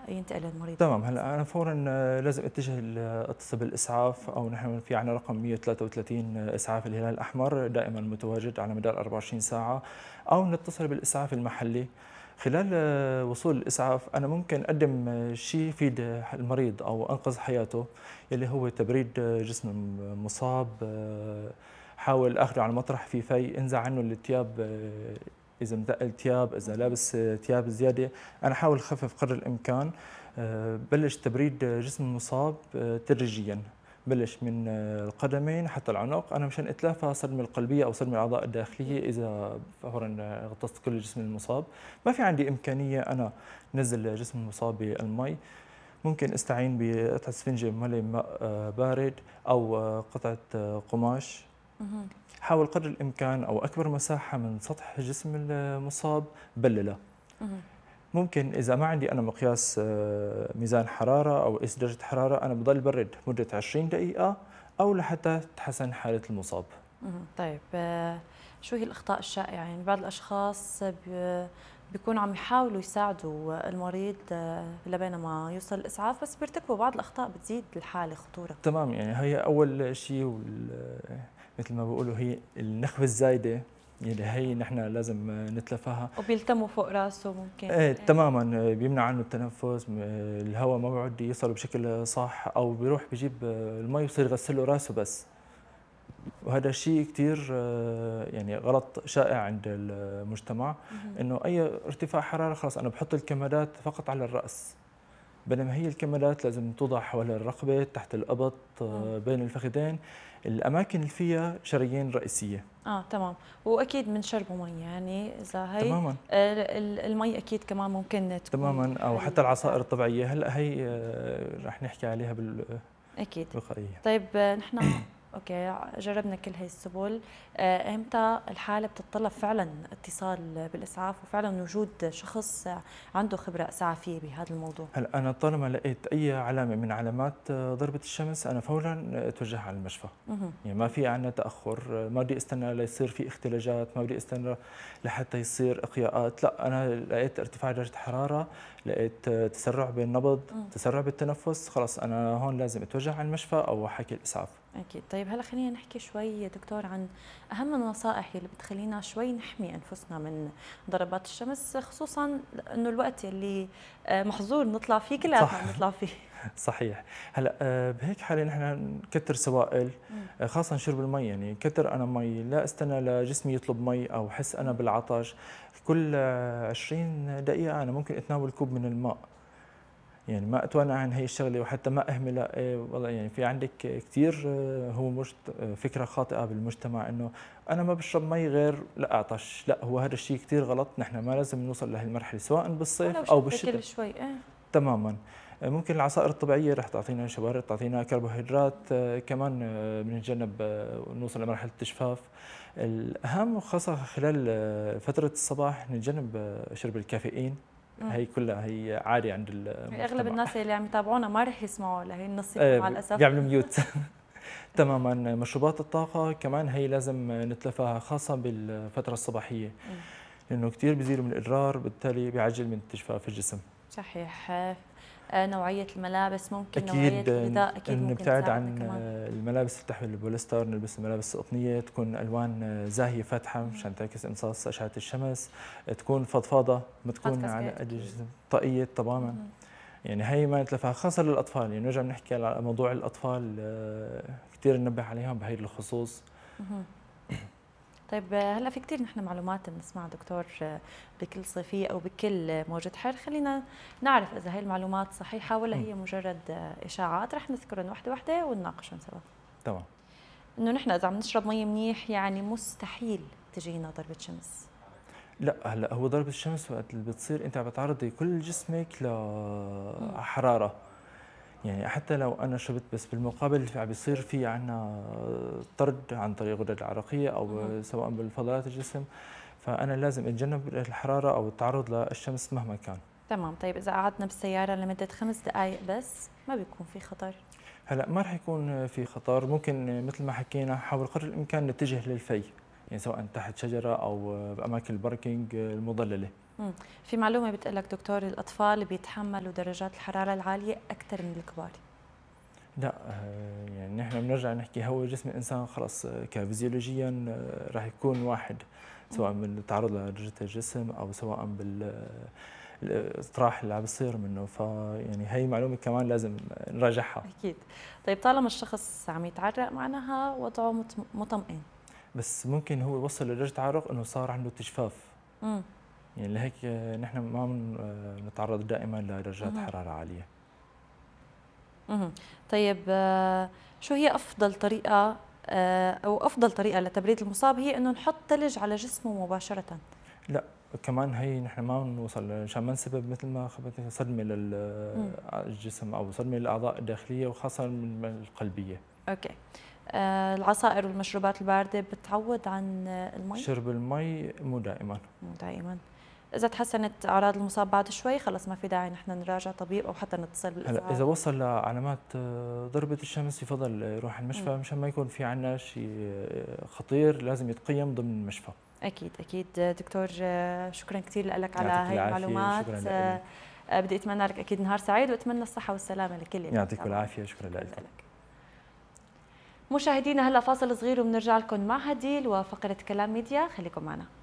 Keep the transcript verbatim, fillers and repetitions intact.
ينتقل المريض؟ تمام. هلا انا فورا آه، لازم اتجه ل- اتصل بالاسعاف، او نحن في عندنا رقم مئة وثلاثة وثلاثين اسعاف الهلال الاحمر دائما متواجد على مدار أربعة وعشرين ساعه، او نتصل بالاسعاف المحلي. خلال آه، وصول الاسعاف انا ممكن اقدم آه، شيء يفيد آه، المريض او انقذ حياته، اللي هو تبريد آه، جسم المصاب. آه، حاول اخذه على مطرح في في، انزع عنه الثياب، آه، اذا متقل ثياب، اذا اهم. لابس آه، ثياب زياده. انا حاول اخفف قدر الامكان. آه، بلش تبريد جسم المصاب آه، تدريجيا، بلش من آه، القدمين حتى العنق، انا مشان اتلافى صدمه القلبيه او صدمه الاعضاء أكيد. الداخليه اذا فورا آه، غطست كل جسم المصاب. ما في عندي امكانيه انا نزل جسم المصاب بالمي، ممكن استعين بقطعه اسفنجه ملء ماء آه، بارد، او آه، قطعه آه، قماش. اهم. حاول قدر الامكان او اكبر مساحه من سطح جسم المصاب بلله. اهم. ممكن إذا ما عندي أنا مقياس آه، ميزان حرارة أو قيس درجة حرارة، أنا بضل برد مدة عشرين دقيقة أو لحتى تحسن حالة المصاب. اهم. طيب آه، شو هي الأخطاء الشائعة؟ يعني بعض الأشخاص ب- بيكونوا عم يحاولوا يساعدوا المريض آه، لبين ما يوصل الإسعاف، بس بيرتكبوا بعض الأخطاء بتزيد الحالة خطورة. تمام. يعني هي أول شيء وال- مثل ما بيقولوا هي النخوة الزايدة، اللي هي نحن لازم آه، نتلافاها. وبيلتموا فوق راسه ممكن. ايه إيه. تماما. آه، بيمنع عنه التنفس، م- آه، الهواء ما بيعود يصل بشكل صح، او بيروح بجيب آه، المي ويصير يغسل له راسه بس. وهذا الشيء كثير آه، يعني غلط شائع عند المجتمع، مهم. انه اي ارتفاع حراره خلاص انا بحط الكمادات فقط على الراس، بينما هي الكمادات لازم توضع حول الرقبه، تحت الابط، اه. آه، بين الفخذين، الاماكن اللي فيها شرايين رئيسيه. اه تمام. واكيد من شربوا مي، يعني اذا هي تماما. آه، ال- المي اكيد كمان ممكن تكون تماما. او حتى حل العصائر يساعد. الطبيعيه، هلا هي آه، رح نحكي عليها اكيد. بالوقائيه. طيب آه، نحن اوكي جربنا كل هاي السبل. آه، امتى الحاله بتتطلب فعلا اتصال بالاسعاف وفعلا وجود شخص عنده خبره اسعافيه بهذا الموضوع؟ هلا انا طالما لقيت اي علامه من علامات آه، ضربه الشمس، انا فورا اتوجه على المشفى. مهم. يعني ما في عندنا تاخر، آه، ما بدي استنى ليصير في اختلاجات، ما بدي استنى لحتى يصير اقياءات. لا، انا لقيت ارتفاع درجه حراره، لقيت آه، تسرع بالنبض، مم. تسرع بالتنفس، خلص انا هون لازم اتوجه على المشفى او حكي الاسعاف. اكيد. طيب هلا خلينا نحكي شوي يا دكتور عن اهم النصائح اللي بتخلينا شوي نحمي انفسنا من ضربات الشمس، خصوصا انه الوقت اللي آه، محظور نطلع فيه كلياتنا صح. بنطلع فيه. صحيح. هلا آه، بهيك حاله نحن نكتر سوائل، مم. آه، خاصه شرب المي. يعني كتر انا مي، لا استنى لجسمي يطلب مي او احس انا بالعطش. كل آه، عشرين دقيقه انا ممكن اتناول كوب من الماء. يعني ما اتوانى عن هي الشغله وحتى ما اهملها. إيه والله، يعني في عندك كثير آه، هو مشت آه، فكره خاطئه بالمجتمع، انه انا ما بشرب مي غير لا اعطش. لا، هو هذا الشيء كثير غلط. نحن ما لازم نوصل لهي المرحله سواء ولو بالصيف او شفت كل بالشتاء. شوي ايه. تماما. ممكن العصائر الطبيعية رح تعطينا شبارد، تعطينا كربوهيدرات، آه، كمان آه، بنتجنب آه، نوصل لمرحلة الجفاف. الأهم خاصة خلال آه، فترة الصباح نتجنب آه، شرب الكافيين. مم. هي كلها هي عادي عند اغلب المجتمع. الناس اللي عم يتابعونا ما رح يسمعوا لهي النصيحه مع آه، الاسف. بيعملوا ميوت. تماما. مشروبات الطاقة كمان هي لازم نتلافاها، خاصة بالفترة الصباحية، مم. لأنه كثير بيزيدوا من الإضرار، بالتالي بيعجل من استشفاء الجسم. صحيح. آه، نوعيه الملابس ممكن، نوعيه أكيد الغذاء اكيد ممكن نبتعد تساعدنا عن كمان. الملابس اللي تحمل البوليستر، نلبس الملابس القطنية، تكون ألوان زاهية فاتحة مم. مشان تعكس امتصاص أشعة الشمس، تكون فضفاضة، ما هات تكون على كاسكيت قد اكيد. الجسم، طاقية تماما. مهم. يعني هي ما نتلفها، خاصة للأطفال. يعني نرجع نحكي على موضوع الأطفال، آه، كثير ننبه عليهم بهي الخصوص. مهم. طيب آه، هلا في كثير نحن معلومات بنسمعها دكتور آه، بكل صيفيه او بكل آه، موجه حر، خلينا نعرف اذا هي المعلومات صحيحه ولا مم. هي مجرد آه، اشاعات. رح نذكرهم وحده وحده ونناقشهم سوا. تمام. انه نحن اذا عم نشرب مي منيح يعني مستحيل تجينا ضربه شمس. لا، هلا هو ضربة الشمس وقت اللي بتصير انت عم بتعرضي كل جسمك مم. لحرارة. يعني حتى لو انا شربت، بس بالمقابل في عم بيصير في عنا طرد عن طريق الغدد العرقيه مهم. او سواء بالفضلات الجسم، فانا لازم اتجنب الحراره او التعرض للشمس مهما كان. تمام. طيب اذا قعدنا بالسياره لمده خمس دقائق بس ما بيكون في خطر؟ هلا ما رح يكون في خطر. ممكن مثل ما حكينا حاول قدر الامكان نتجه للفي، يعني سواء تحت شجره او باماكن الباركينج المظلله. مم. في معلومة بتقول لك دكتور الأطفال بيتحملوا درجات الحرارة العالية أكثر من الكبار. لا، آه، يعني نحن بنرجع نحكي هو جسم الانسان خلص آه، كفيزيولوجيا آه، راح يكون واحد، سواء بالتعرض لدرجة الجسم او سواء بال الاطراح اللي عم بيصير منه. فيعني هي معلومه كمان لازم نراجعها. أكيد. طيب طالما الشخص عم يتعرق معناها وضعه مط- مطمئن. بس ممكن هو يوصل لدرجه تعرق انه صار عنده استشفاف. امم يعني لهيك آه، نحن ما بنتعرض دائما لدرجات مهم. حراره عاليه. مهم. طيب آه، شو هي أفضل طريقة آه، أو أفضل طريقة لتبريد المصاب هي إنه نحط ثلج على جسمه مباشرة؟ لا، كمان هي نحن ما بنوصل عشان ما نسبب مثل ما خبرتك صدمه مم. للجسم او صدمه للاعضاء الداخليه وخاصه من القلبيه. أوكي. آه، العصائر والمشروبات الباردة بتعوض عن آه، المي؟ شرب المي مو دائما. مو دائما. إذا تحسنت أعراض المصاب بعد شوي خلص ما في داعي نحن نراجع طبيب أو حتى نتصل هلا بالإسعاف. اذا وصل لعلامات آه، ضربه الشمس يفضل يروح المشفى مم. مشان ما يكون في عندنا شيء آه، خطير لازم يتقيم ضمن المشفى. أكيد أكيد دكتور، آه، شكرا كثير لك على يعطيك هاي العافيه، المعلومات. شكرا آه، لك. آه، بدي أتمنى لك أكيد نهار سعيد وأتمنى الصحة والسلامة لكل اللي يعطيك بتتابعونا. العافيه، شكرا شكرا لك. لك. مشاهدينا هلا فاصل صغير وبنرجع لكم مع هديل وفقرة كلام ميديا، خليكم معنا.